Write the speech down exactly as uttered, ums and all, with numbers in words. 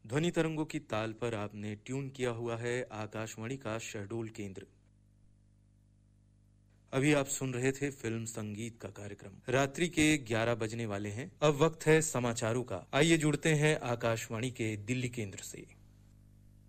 ध्वनि तरंगों की ताल पर आपने ट्यून किया हुआ है आकाशवाणी का शहडोल केंद्र। अभी आप सुन रहे थे फिल्म संगीत का कार्यक्रम। रात्रि के ग्यारह बजने वाले हैं। अब वक्त है समाचारों का। आइए जुड़ते हैं आकाशवाणी के दिल्ली केंद्र से।